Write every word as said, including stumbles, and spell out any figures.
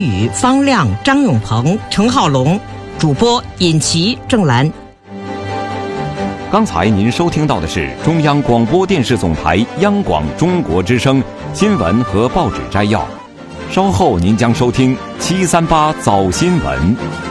与方亮、张永鹏、陈浩龙，主播尹奇、郑兰。 刚才您收听到的是中央广播电视总台央广中国之声新闻和报纸摘要，稍后您将收听七三八早新闻。